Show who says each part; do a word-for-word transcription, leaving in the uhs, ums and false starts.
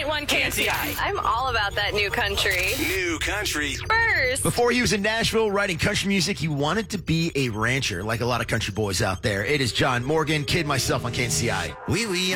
Speaker 1: point one K N C I.
Speaker 2: I'm all about that new country.
Speaker 3: New country.
Speaker 2: First.
Speaker 4: Before he was in Nashville writing country music, he wanted to be a rancher, like a lot of country boys out there. It is John Morgan, Kid Myself on K N C I.
Speaker 3: Wee wee.